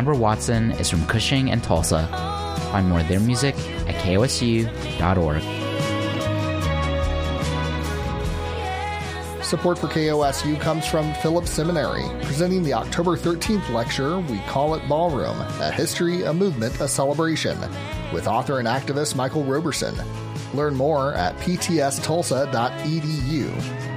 Amber Watson is from Cushing and Tulsa. Find more of their music at kosu.org. Support for KOSU comes from Phillips Seminary, presenting the October 13th lecture, We Call It Ballroom, A History, a Movement, a Celebration, with author and activist Michael Roberson. Learn more at ptstulsa.edu.